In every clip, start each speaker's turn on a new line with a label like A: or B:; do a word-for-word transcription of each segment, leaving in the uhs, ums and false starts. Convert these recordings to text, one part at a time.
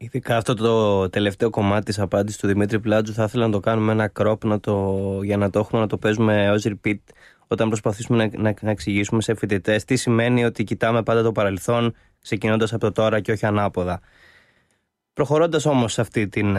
A: Ειδικά αυτό το τελευταίο κομμάτι της απάντησης του Δημήτρη Πλάτζου θα ήθελα να το κάνουμε ένα crop να το, για να το έχουμε να το παίζουμε ως repeat όταν προσπαθήσουμε να, να, να εξηγήσουμε σε φοιτητές τι σημαίνει ότι κοιτάμε πάντα το παρελθόν ξεκινώντας από το τώρα και όχι ανάποδα. Προχωρώντας όμως σε αυτή την,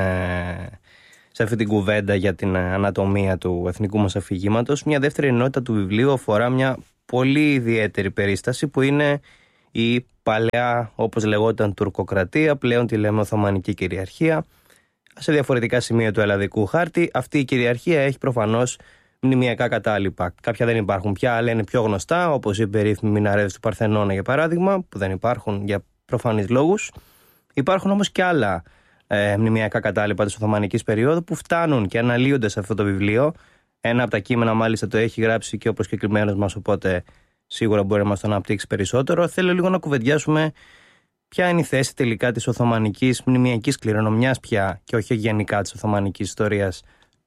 A: σε αυτή την κουβέντα για την ανατομία του εθνικού μας αφηγήματος, μια δεύτερη ενότητα του βιβλίου αφορά μια πολύ ιδιαίτερη περίσταση που είναι η παλαιά, όπως λεγόταν, τουρκοκρατία, πλέον τη λέμε Οθωμανική κυριαρχία. Σε διαφορετικά σημεία του ελλαδικού χάρτη, αυτή η κυριαρχία έχει προφανώς μνημειακά κατάλοιπα. Κάποια δεν υπάρχουν πια, άλλα είναι πιο γνωστά, όπως οι περίφημοι μιναρέδες του Παρθενώνα για παράδειγμα, που δεν υπάρχουν για προφανείς λόγους. Υπάρχουν όμως και άλλα ε, μνημειακά κατάλοιπα της Οθωμανικής περίοδου που φτάνουν και αναλύονται σε αυτό το βιβλίο. Ένα από τα κείμενα μάλιστα το έχει γράψει και ο προσκεκλημένος μας, οπότε σίγουρα μπορεί να μας το αναπτύξει περισσότερο. Θέλω λίγο να κουβεντιάσουμε ποια είναι η θέση τελικά της Οθωμανικής μνημειακής κληρονομιάς πια και όχι γενικά της Οθωμανικής ιστορίας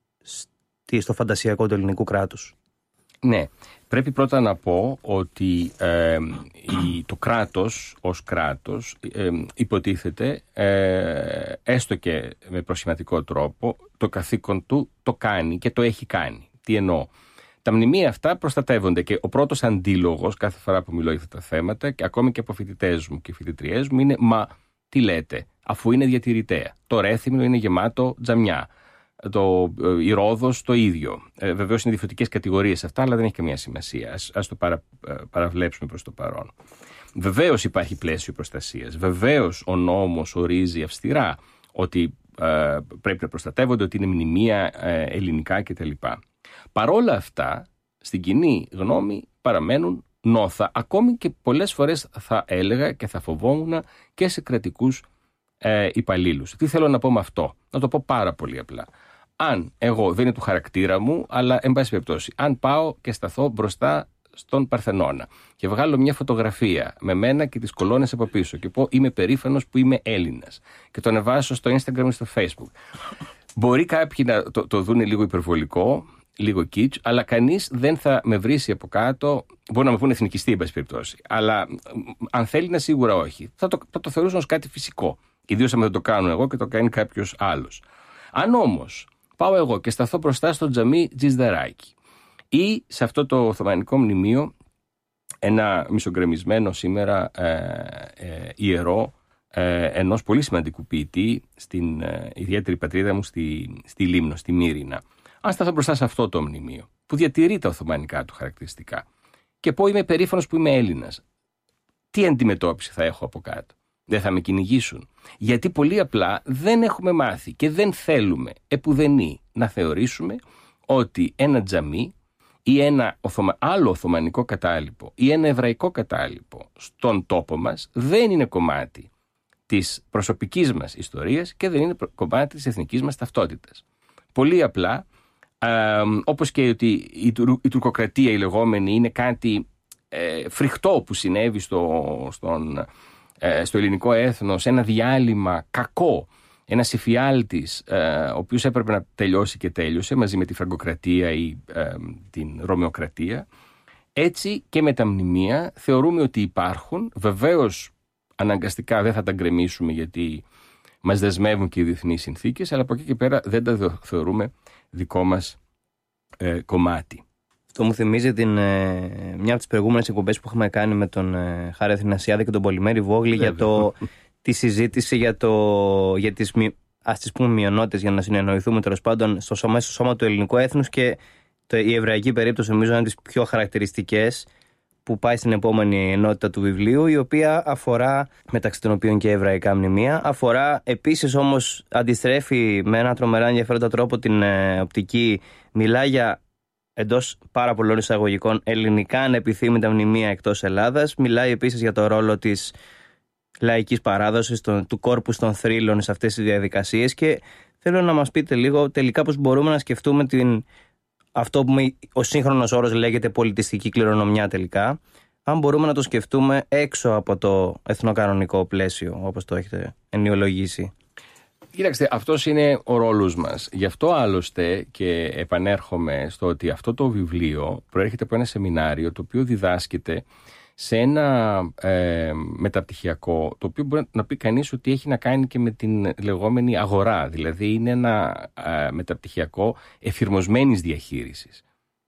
A: στο φαντασιακό του ελληνικού κράτους.
B: Ναι, πρέπει πρώτα να πω ότι ε, η, το κράτος ως κράτος ε, υποτίθεται, ε, έστω και με προσχηματικό τρόπο, το καθήκον του το κάνει και το έχει κάνει. Τι εννοώ? Τα μνημεία αυτά προστατεύονται και ο πρώτος αντίλογος κάθε φορά που μιλώ για αυτά τα θέματα, και ακόμη και από φοιτητές μου και φοιτητριές μου, είναι «Μα τι λέτε, αφού είναι διατηρητέα? Το Ρέθυμνο είναι γεμάτο τζαμιά. Το, η Ρόδος το ίδιο». Ε, βεβαίως είναι διαφορετικές κατηγορίες αυτά, αλλά δεν έχει καμία σημασία. Ας, ας το παρα, παραβλέψουμε προς το παρόν. Βεβαίως υπάρχει πλαίσιο προστασίας. Βεβαίως ο νόμος ορίζει αυστηρά ότι ε, πρέπει να προστατεύονται, ότι είναι μνημεία ε, ελληνικά κτλ. Παρόλα αυτά, στην κοινή γνώμη παραμένουν νόθα, ακόμη και πολλές φορές θα έλεγα και θα φοβόμουν και σε κρατικούς ε, υπαλλήλους. Τι θέλω να πω με αυτό? Να το πω πάρα πολύ απλά. Αν εγώ, δεν είναι του χαρακτήρα μου, αλλά εν πάση περιπτώσει, αν πάω και σταθώ μπροστά στον Παρθενώνα και βγάλω μια φωτογραφία με μένα και τις κολόνες από πίσω και πω είμαι περήφανος που είμαι Έλληνας και το ανεβάσω στο Instagram ή στο Facebook, μπορεί κάποιοι να το, το δουν λίγο υπερβολικό, λίγο kitsch, αλλά κανείς δεν θα με βρίσει από κάτω. Μπορεί να με πούνε εθνικιστή, εν πάση περιπτώσει, αλλά αν θέλει να, σίγουρα όχι. Θα το, θα το θεωρούσαν ως κάτι φυσικό. Ιδίως αν δεν το κάνω εγώ και το κάνει κάποιος άλλος. Αν όμως πάω εγώ και σταθώ μπροστά στο τζαμί Τζιζδαράκι ή σε αυτό το Οθωμανικό μνημείο, ένα μισογκρεμισμένο σήμερα ε, ε, ιερό ε, ενός πολύ σημαντικού ποιητή στην ε, ιδιαίτερη πατρίδα μου στη, στη Λίμνο, στη Μύρινα. Αν σταθώ μπροστά σε αυτό το μνημείο που διατηρεί τα οθωμανικά του χαρακτηριστικά και πω είμαι περήφανος που είμαι Έλληνας, τι αντιμετώπιση θα έχω από κάτω? Δεν θα με κυνηγήσουν? Γιατί πολύ απλά δεν έχουμε μάθει και δεν θέλουμε επουδενή να θεωρήσουμε ότι ένα τζαμί ή ένα οθωμα... άλλο οθωμανικό κατάλοιπο ή ένα εβραϊκό κατάλοιπο στον τόπο μας δεν είναι κομμάτι της προσωπικής μας ιστορίας και δεν είναι κομμάτι της εθνικής μας ταυτότητας. Πολύ απλά, ε, όπως και ότι η, τουρ, η τουρκοκρατία η λεγόμενη είναι κάτι ε, φρικτό που συνέβη στο, στον, ε, στο ελληνικό έθνος, ένα διάλειμμα κακό, ένας εφιάλτης ε, ο οποίος έπρεπε να τελειώσει και τέλειωσε μαζί με τη Φραγκοκρατία ή ε, την Ρωμαιοκρατία, έτσι και με τα μνημεία θεωρούμε ότι υπάρχουν. Βεβαίως αναγκαστικά δεν θα τα γκρεμίσουμε γιατί μας δεσμεύουν και οι διεθνείς συνθήκες, αλλά από εκεί και πέρα δεν τα θεωρούμε δικό μας ε, κομμάτι.
A: Αυτό μου θυμίζει την, ε, μια από τις προηγούμενες εκπομπές που είχαμε κάνει με τον ε, Χάρη Αθηνασιάδη και τον Πολυμέρη Βόγλη για το, τη συζήτηση για, το, για τις, ας τις πούμε, μειονότητες, για να συνεννοηθούμε τέλος πάντων στο σώμα, στο σώμα του ελληνικού έθνους, και το, η εβραϊκή περίπτωση νομίζω είναι τις πιο χαρακτηριστικές, που πάει στην επόμενη ενότητα του βιβλίου, η οποία αφορά, μεταξύ των οποίων και εβραϊκά μνημεία, αφορά επίσης όμως, αντιστρέφει με ένα τρομερά ενδιαφέροντα τρόπο την ε, οπτική, μιλά για, εντός πάρα πολλών εισαγωγικών, ελληνικά ανεπιθύμητα μνημεία εκτός Ελλάδας, μιλάει επίσης για το ρόλο της λαϊκής παράδοσης, τον, του κόρπους των θρύλων σε αυτές τις διαδικασίες, και θέλω να μας πείτε λίγο τελικά πώς μπορούμε να σκεφτούμε την αυτό που ο σύγχρονος όρος λέγεται πολιτιστική κληρονομιά τελικά, αν μπορούμε να το σκεφτούμε έξω από το εθνοκανονικό πλαίσιο, όπως το έχετε ενοιολογήσει.
B: Κοίταξτε, αυτός είναι ο ρόλος μας. Γι' αυτό άλλωστε και επανέρχομαι στο ότι αυτό το βιβλίο προέρχεται από ένα σεμινάριο το οποίο διδάσκεται σε ένα ε, μεταπτυχιακό, το οποίο μπορεί να πει κανείς ότι έχει να κάνει και με την λεγόμενη αγορά. Δηλαδή είναι ένα ε, μεταπτυχιακό εφηρμοσμένης διαχείρισης.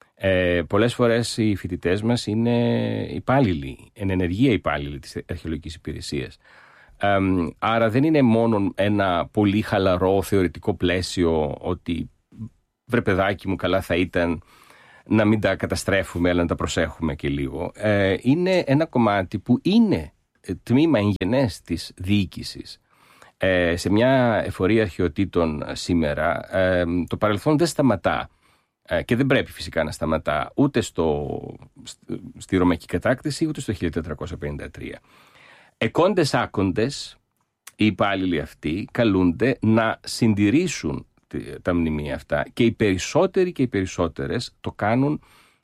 B: Ε, πολλές φορές οι φοιτητές μας είναι υπάλληλοι, εν ενεργεία υπάλληλοι της αρχαιολογικής υπηρεσίας. Ε, άρα δεν είναι μόνο ένα πολύ χαλαρό θεωρητικό πλαίσιο ότι βρε παιδάκι μου, καλά θα ήταν να μην τα καταστρέφουμε αλλά να τα προσέχουμε και λίγο. Ε, είναι ένα κομμάτι που είναι τμήμα εγγενές της διοίκησης. Ε, σε μια εφορία αρχαιοτήτων σήμερα ε, το παρελθόν δεν σταματά ε, και δεν πρέπει φυσικά να σταματά ούτε στο, στη Ρωμαϊκή κατάκτηση ούτε στο χίλια τετρακόσια πενήντα τρία. Εκόντες άκοντες οι υπάλληλοι αυτοί καλούνται να συντηρήσουν τα μνημεία αυτά και οι περισσότεροι και οι περισσότερες το κάνουν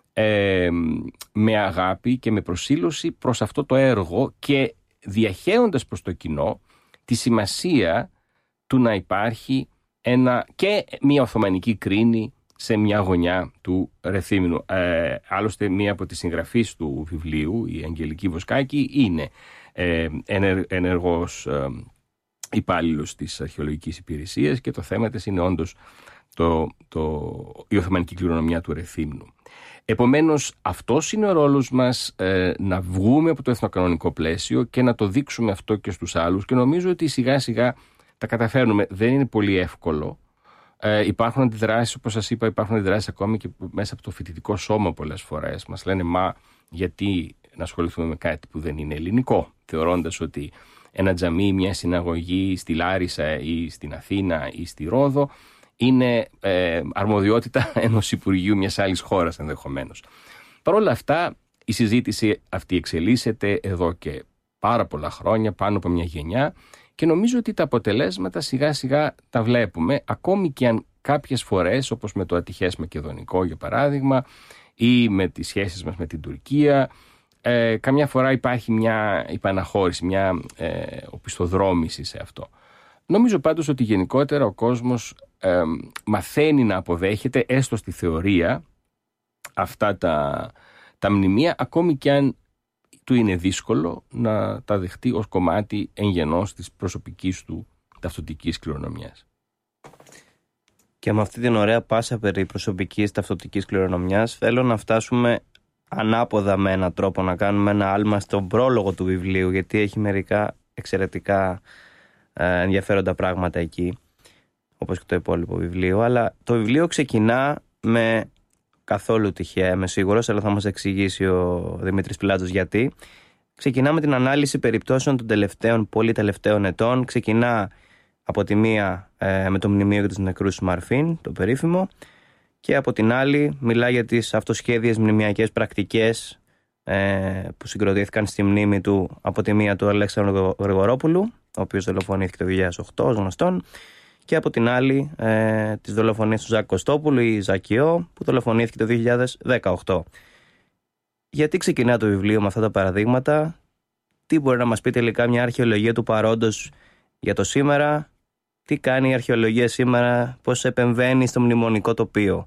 B: ε, με αγάπη και με προσήλωση προς αυτό το έργο και διαχέοντας προς το κοινό τη σημασία του να υπάρχει ένα, και μια Οθωμανική κρίνη σε μια γωνιά του Ρεθύμνου. Ε, άλλωστε μία από τις συγγραφείς του βιβλίου, η Αγγελική Βοσκάκη, είναι ε, ενεργ, ενεργός ε, υπάλληλος της αρχαιολογικής υπηρεσίας και το θέμα της είναι όντως το, το, η Οθωμανική κληρονομιά του Ρεθύμνου. Επομένως αυτός είναι ο ρόλος μας, ε, να βγούμε από το εθνοκανονικό πλαίσιο και να το δείξουμε αυτό και στους άλλους και νομίζω ότι σιγά σιγά τα καταφέρνουμε. Δεν είναι πολύ εύκολο. Ε, υπάρχουν αντιδράσεις, όπως σας είπα, υπάρχουν αντιδράσεις ακόμη και μέσα από το φοιτητικό σώμα πολλές φορές. Μας λένε μα γιατί να ασχοληθούμε με κάτι που δεν είναι ελληνικό, θεωρώντας ότι ένα τζαμί, μια συναγωγή στη Λάρισα ή στην Αθήνα ή στη Ρόδο είναι ε, αρμοδιότητα ενός Υπουργείου μιας άλλης χώρας ενδεχομένως. Παρ' όλα αυτά η συζήτηση αυτή εξελίσσεται εδώ και πάρα πολλά χρόνια, πάνω από μια γενιά και νομίζω ότι τα αποτελέσματα σιγά σιγά τα βλέπουμε, ακόμη και αν κάποιες φορές, όπως με το ατυχές Μακεδονικό για παράδειγμα ή με τις σχέσεις μας με την Τουρκία, Ε, καμιά φορά υπάρχει μια υπαναχώρηση, μια ε, οπισθοδρόμηση σε αυτό. Νομίζω πάντως ότι γενικότερα ο κόσμος ε, μαθαίνει να αποδέχεται έστω στη θεωρία αυτά τα, τα μνημεία, ακόμη και αν του είναι δύσκολο να τα δεχτεί ως κομμάτι εγγενώς της προσωπικής του ταυτοτικής κληρονομιάς.
A: Και με αυτή την ωραία πάσα περί προσωπικής ταυτοτικής κληρονομιάς θέλω να φτάσουμε ανάποδα με έναν τρόπο, να κάνουμε ένα άλμα στον πρόλογο του βιβλίου, γιατί έχει μερικά εξαιρετικά ε, ενδιαφέροντα πράγματα εκεί, όπως και το υπόλοιπο βιβλίο. Αλλά το βιβλίο ξεκινά με, καθόλου τυχαία είμαι σίγουρος, αλλά θα μας εξηγήσει ο Δημήτρης Πιλάτζος γιατί. Ξεκινά με την ανάλυση περιπτώσεων των τελευταίων, πολύ τελευταίων ετών. Ξεκινά από τη μία ε, με το μνημείο για τους νεκρούς Μαρφίν, το περίφημο, και από την άλλη μιλάει για τις αυτοσχέδιες μνημιακές πρακτικές ε, που συγκροτήθηκαν στη μνήμη του, από τη μία του Αλέξανδρου Γρηγορόπουλου, ο οποίος δολοφονήθηκε το δύο χιλιάδες οκτώ ως γνωστόν, και από την άλλη ε, τις δολοφονίες του Ζακ Κωστόπουλου ή Ζακιό, που δολοφονήθηκε το δύο χιλιάδες δεκαοκτώ. Γιατί ξεκινά το βιβλίο με αυτά τα παραδείγματα, τι μπορεί να μας πει τελικά μια αρχαιολογία του παρόντος για το σήμερα, τι κάνει η αρχαιολογία σήμερα, πώς επεμβαίνει στο μνημονικό τοπίο?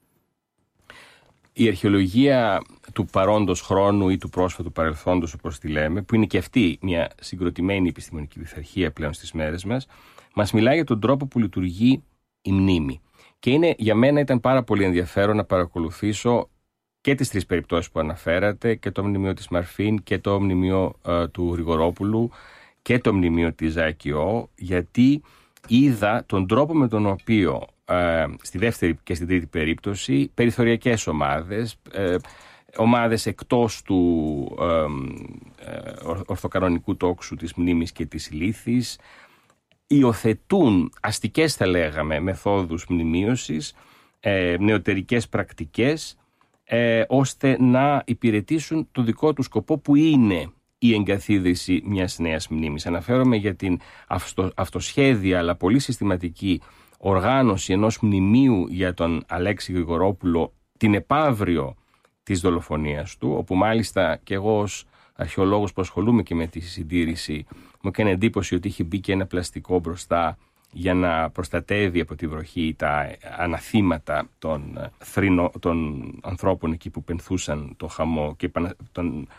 B: Η αρχαιολογία του παρόντος χρόνου ή του πρόσφατου παρελθόντος, όπως τη λέμε, που είναι και αυτή μια συγκροτημένη επιστημονική πειθαρχία πλέον στις μέρες μας, μας μιλάει για τον τρόπο που λειτουργεί η μνήμη. Και είναι, για μένα ήταν πάρα πολύ ενδιαφέρον να παρακολουθήσω και τις τρεις περιπτώσεις που αναφέρατε, και το μνημείο της Μαρφίν και το μνημείο ε, του Γρηγορόπουλου και το μνημείο της Ζακιό, γιατί είδα τον τρόπο με τον οποίο ε, στη δεύτερη και στην τρίτη περίπτωση περιθωριακές ομάδες, ε, ομάδες εκτός του ε, ε, ορθοκανονικού τόξου της μνήμης και της λύθης υιοθετούν αστικές, θα λέγαμε, μεθόδους μνημείωσης, ε, νεωτερικές πρακτικές, ε, ώστε να υπηρετήσουν το δικό του σκοπό, που είναι η εγκαθίδρυση μιας νέας μνήμης. Αναφέρομαι για την αυτο, αυτοσχέδια αλλά πολύ συστηματική οργάνωση ενός μνημείου για τον Αλέξη Γρηγορόπουλο την επαύριο της δολοφονίας του, όπου μάλιστα και εγώ ως αρχαιολόγος που ασχολούμαι και με τη συντήρηση μου έκανε εντύπωση ότι είχε μπει και ένα πλαστικό μπροστά για να προστατεύει από τη βροχή τα αναθήματα των, θρηνο, των ανθρώπων εκεί που πενθούσαν το χαμό και των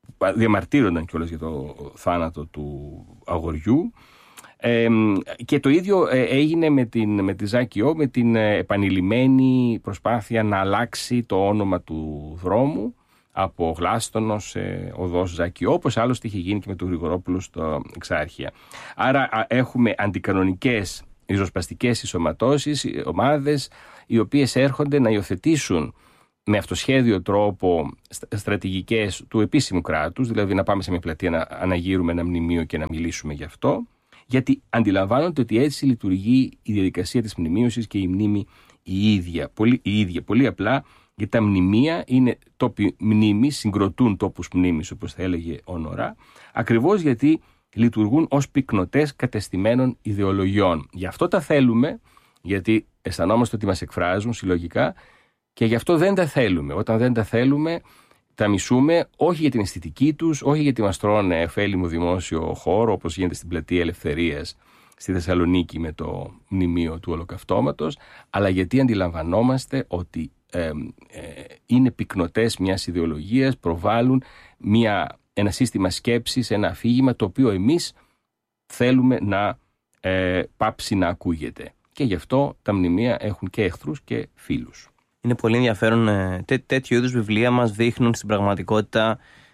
B: διαμαρτύρονταν κιόλας για το θάνατο του αγοριού. Ε, και το ίδιο έγινε με, την, με τη ΖΑΚΙΟ, με την επανειλημμένη προσπάθεια να αλλάξει το όνομα του δρόμου από Γλάστονο σε οδός ΖΑΚΙΟ, όπως άλλωστε είχε γίνει και με τον Γρηγορόπουλο στο Εξάρχεια. Άρα έχουμε αντικανονικές ριζοσπαστικές ενσωματώσεις, ομάδες, οι οποίες έρχονται να υιοθετήσουν με αυτοσχέδιο τρόπο στρατηγικές του επίσημου κράτους, δηλαδή να πάμε σε μια πλατεία να αναγείρουμε ένα μνημείο και να μιλήσουμε γι' αυτό, γιατί αντιλαμβάνονται ότι έτσι λειτουργεί η διαδικασία της μνημείωσης και η μνήμη η ίδια. Πολύ, η ίδια. Πολύ απλά, γιατί τα μνημεία είναι τόποι μνήμης, συγκροτούν τόπους μνήμης, όπως θα έλεγε ο Νορά, ακριβώς γιατί λειτουργούν ως πυκνοτές κατεστημένων ιδεολογιών. Γι' αυτό τα θέλουμε, γιατί αισθανόμαστε ότι μας εκφράζουν συλλογικά, και γι' αυτό δεν τα θέλουμε. Όταν δεν τα θέλουμε, τα μισούμε, όχι για την αισθητική τους, όχι γιατί μας τρώνε ωφέλιμο δημόσιο χώρο, όπως γίνεται στην Πλατεία Ελευθερίας στη Θεσσαλονίκη με το μνημείο του Ολοκαυτώματος, αλλά γιατί αντιλαμβανόμαστε ότι ε, ε, είναι πυκνοτές μιας ιδεολογίας, προβάλλουν μια, ένα σύστημα σκέψης, ένα αφήγημα το οποίο εμείς θέλουμε να ε, πάψει να ακούγεται. Και γι' αυτό τα μνημεία έχουν και εχθρούς και φίλους.
A: Είναι πολύ ενδιαφέρον. Τέ, τέτοιου είδους βιβλία μας δείχνουν στην πραγματικότητα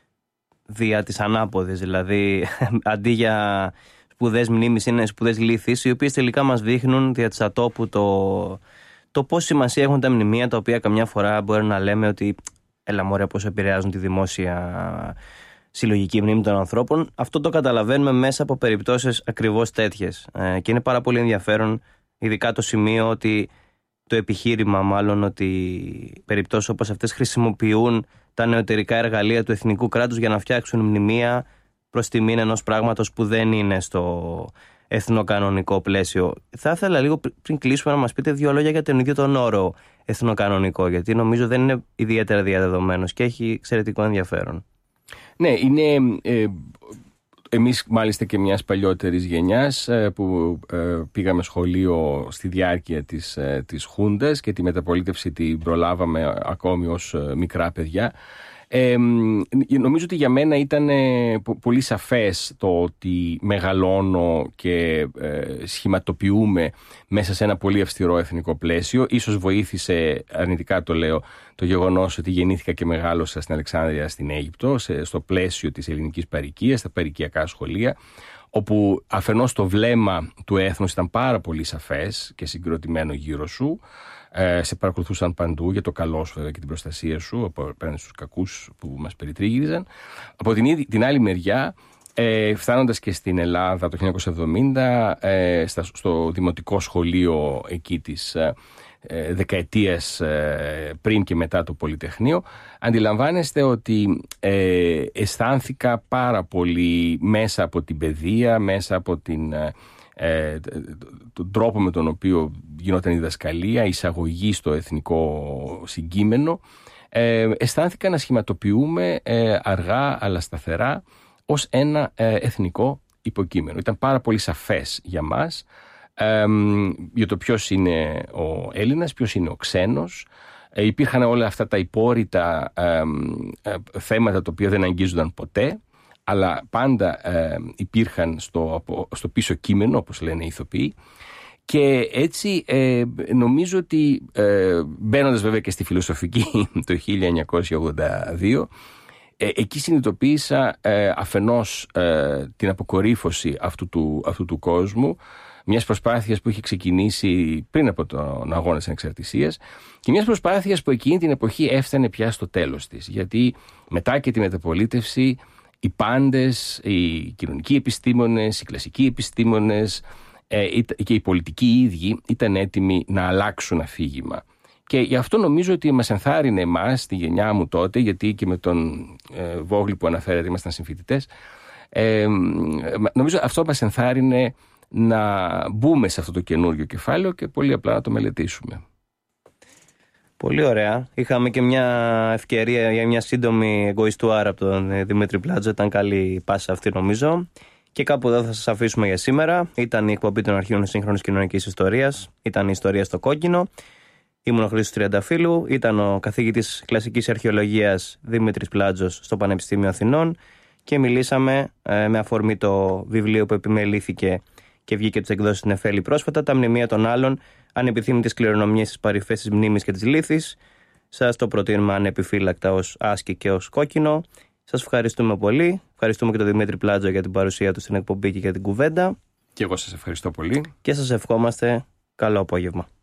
A: δια της ανάποδης. Δηλαδή, αντί για σπουδές μνήμης, είναι σπουδές λύθης, οι οποίες τελικά μας δείχνουν δια της ατόπου το, το πόση σημασία έχουν τα μνημεία, τα οποία καμιά φορά μπορεί να λέμε ότι έλα μωρέ πώς επηρεάζουν τη δημόσια συλλογική μνήμη των ανθρώπων. Αυτό το καταλαβαίνουμε μέσα από περιπτώσεις ακριβώς τέτοιες. Ε, και είναι πάρα πολύ ενδιαφέρον, ειδικά το σημείο ότι το επιχείρημα μάλλον ότι περιπτώσεις όπως αυτές χρησιμοποιούν τα νεωτερικά εργαλεία του εθνικού κράτους για να φτιάξουν μνημεία προς τιμήν ενός πράγματος που δεν είναι στο εθνοκανονικό πλαίσιο. Θα ήθελα λίγο πριν κλείσουμε να μας πείτε δύο λόγια για τον ίδιο τον όρο εθνοκανονικό, γιατί νομίζω δεν είναι ιδιαίτερα διαδεδομένος και έχει εξαιρετικό ενδιαφέρον.
B: Ναι, είναι... Ε... Εμείς μάλιστα και μιας παλιότερης γενιάς που πήγαμε σχολείο στη διάρκεια της, της Χούντας και τη μεταπολίτευση την προλάβαμε ακόμη ως μικρά παιδιά. Ε, νομίζω ότι για μένα ήταν πολύ σαφές το ότι μεγαλώνω και ε, σχηματοποιούμε μέσα σε ένα πολύ αυστηρό εθνικό πλαίσιο. Ίσως βοήθησε, αρνητικά το λέω, το γεγονός ότι γεννήθηκα και μεγάλωσα στην Αλεξάνδρεια στην Αίγυπτο, σε, στο πλαίσιο της ελληνικής παροικίας, στα παροικιακά σχολεία, όπου αφενός το βλέμμα του έθνους ήταν πάρα πολύ σαφές και συγκροτημένο γύρω σου. Ε, σε παρακολουθούσαν παντού για το καλό σου βέβαια και την προστασία σου απέναντι στους κακούς που μας περιτρίγυριζαν. Από την, την άλλη μεριά, ε, φτάνοντας και στην Ελλάδα το χίλια εννιακόσια εβδομήντα, ε, στα, στο δημοτικό σχολείο εκεί της ε, δεκαετίας ε, πριν και μετά το Πολυτεχνείο, αντιλαμβάνεστε ότι ε, αισθάνθηκα πάρα πολύ μέσα από την παιδεία, μέσα από την... Ε, τον τρόπο με τον οποίο γινόταν η διδασκαλία, η εισαγωγή στο εθνικό συγκείμενο, ε, αισθάνθηκα να σχηματοποιούμε ε, αργά αλλά σταθερά ως ένα ε, εθνικό υποκείμενο. Ήταν πάρα πολύ σαφές για μας ε, για το ποιος είναι ο Έλληνας, ποιος είναι ο ξένος. Ε, υπήρχαν όλα αυτά τα υπόρρητα ε, ε, θέματα τα οποία δεν αγγίζονταν ποτέ, αλλά πάντα ε, υπήρχαν στο, στο πίσω κείμενο, όπως λένε οι ηθοποιοί. Και έτσι ε, νομίζω ότι ε, μπαίνοντας βέβαια και στη φιλοσοφική το χίλια εννιακόσια ογδόντα δύο, ε, εκεί συνειδητοποίησα ε, αφενός ε, την αποκορύφωση αυτού του, αυτού του κόσμου, μιας προσπάθειας που είχε ξεκινήσει πριν από τον αγώνα της ανεξαρτησίας και μιας προσπάθειας που εκείνη την εποχή έφτανε πια στο τέλος της. Γιατί μετά και τη μεταπολίτευση, οι πάντες, οι κοινωνικοί επιστήμονες, οι κλασικοί επιστήμονες ε, και οι πολιτικοί ίδιοι ήταν έτοιμοι να αλλάξουν αφήγημα. Και γι' αυτό νομίζω ότι μας ενθάρρυνε εμάς, τη γενιά μου τότε, γιατί και με τον ε, Βόγλη που αναφέρατε ήμασταν συμφοιτητές, ε, νομίζω αυτό μας ενθάρρυνε να μπούμε σε αυτό το καινούριο κεφάλαιο και πολύ απλά να το μελετήσουμε.
A: Πολύ ωραία. Είχαμε και μια ευκαιρία για μια σύντομη εγκοιστουάρα από τον Δημήτρη Πλάτζο. Ήταν καλή πάσα αυτή νομίζω. Και κάπου εδώ θα σας αφήσουμε για σήμερα. Ήταν η εκπομπή των αρχείων σύγχρονης κοινωνικής ιστορίας. Ήταν η ιστορία στο κόκκινο. Ήμουν ο Χρήστος Τριανταφύλου, ήταν ο καθηγητής κλασικής αρχαιολογίας Δημήτρης Πλάτζος στο Πανεπιστήμιο Αθηνών και μιλήσαμε ε, με αφορμή το βιβλίο που επιμελήθηκε και βγήκε τις εκδόσεις στην Εφέλη πρόσφατα, «Τα μνημεία των άλλων, ανεπιθύμητες κληρονομιές στις παρυφές της μνήμης και της λύθης». Σας το προτείνουμε ανεπιφύλακτα ως άσκη και ως κόκκινο. Σας ευχαριστούμε πολύ. Ευχαριστούμε και τον Δημήτρη Πλάτζο για την παρουσία του στην εκπομπή και για την κουβέντα.
B: Και εγώ σας ευχαριστώ πολύ.
A: Και σας ευχόμαστε καλό απόγευμα.